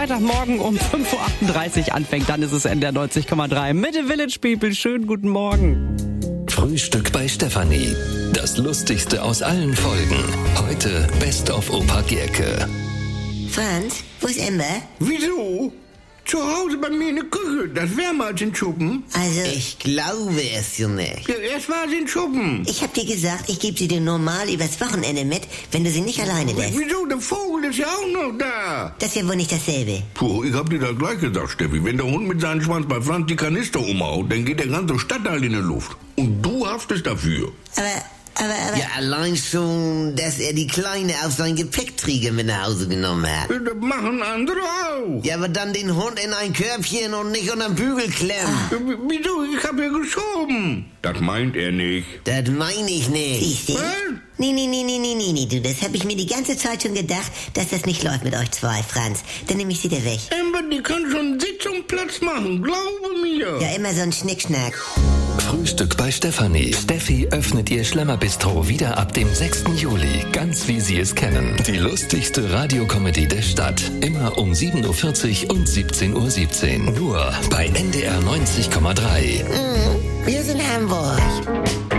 Freitagmorgen um 5.38 Uhr anfängt, dann ist es NDR 90,3 mit den Village People. Schönen guten Morgen. Frühstück bei Stefanie. Das Lustigste aus allen Folgen. Heute Best of Opa Gerke. Franz, wo ist Ember? Wieso? Zu Hause bei mir in der Küche. Das wärmer als in Schuppen. Also, Ich glaube es ja nicht. Ja, erst war sie in Schuppen. ich hab dir gesagt, ich gebe sie dir normal übers Wochenende mit, wenn du sie nicht alleine lässt. Wieso? Der Vogel ist ja auch noch da. Das ist ja wohl nicht dasselbe. Puh, ich hab dir das gleich gesagt, Steffi. Wenn der Hund mit seinem Schwanz bei Franz die Kanister umhaut, dann geht der ganze Stadtteil in die Luft. Und du haftest dafür. Aber, Ja, allein schon, dass er die Kleine auf seinen Gepäckträger mit nach Hause genommen hat. Das machen andere auch. Ja, aber dann den Hund in ein Körbchen und nicht unterm Bügel klemmen. Wieso? Ich hab ja geschoben. Das meint er nicht. Das meine ich nicht. siehst du? Was? Nee, du, das hab ich mir die ganze Zeit schon gedacht, dass das nicht läuft mit euch zwei, Franz. Dann nehm ich sie dir weg. Ember, die kann schon Sitz und Platz machen. Glaube mir. Ja, immer so ein Schnickschnack. Frühstück bei Stefanie. Steffi öffnet ihr Schlemmerbistro wieder ab dem 6. Juli. Ganz wie Sie es kennen. Die lustigste Radiokomödie der Stadt. Immer um 7.40 Uhr und 17.17 Uhr. Nur bei NDR 90,3. Wir sind Hamburg.